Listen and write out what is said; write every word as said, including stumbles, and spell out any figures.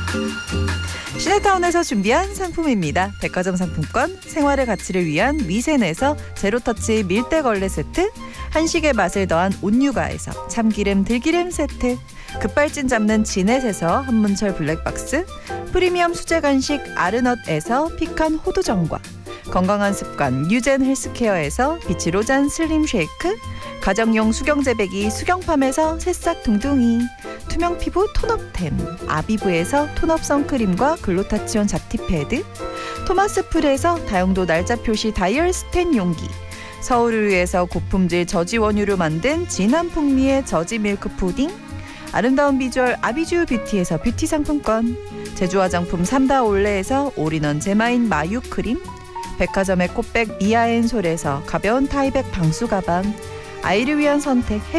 시네타운에서 준비한 상품입니다. 백화점 상품권, 생활의 가치를 위한 위센에서 제로터치 밀대걸레 세트, 한식의 맛을 더한 온유가에서 참기름 들기름 세트, 급발진 잡는 진넷에서 한문철 블랙박스, 프리미엄 수제 간식 아르넛에서 피칸 호두전과, 건강한 습관 유젠 헬스케어에서 비치로잔 슬림 쉐이크, 가정용 수경재배기 수경팜에서 새싹 둥둥이, 투명 피부 톤업템 아비브에서 톤업 선크림과 글루타치온 잡티패드, 토마스풀에서 다용도 날짜 표시 다이얼 스텐 용기, 서울의류에서 고품질 저지 원유로 만든 진한 풍미의 저지 밀크 푸딩, 아름다운 비주얼 아비주 뷰티에서 뷰티 상품권, 제주 화장품 삼다 올레에서 올인원 제마인 마유 크림, 백화점의 꽃백 미아앤솔에서 가벼운 타이백 방수 가방, 아이를 위한 선택